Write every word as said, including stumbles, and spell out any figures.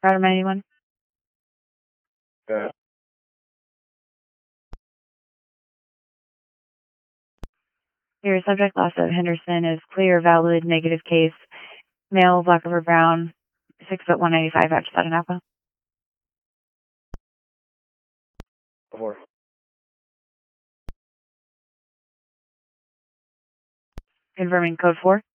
Route ninety-one. Yeah. Your subject loss of Henderson is clear, valid, negative case. Male, black over brown, six foot one ninety-five, after that in Napa. Four. Confirming code four.